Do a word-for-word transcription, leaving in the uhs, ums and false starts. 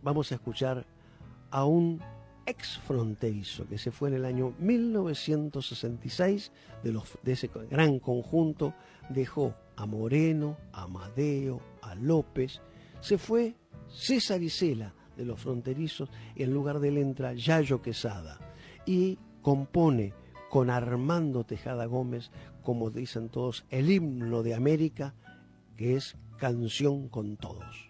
vamos a escuchar a un ex fronterizo que se fue en el año mil novecientos sesenta y seis de, los, de ese gran conjunto. Dejó a Moreno, a Amadeo, a López. Se fue César Isela de los fronterizos y en lugar de él entra Yayo Quesada y compone con Armando Tejada Gómez, como dicen todos, el himno de América, que es Canción con Todos.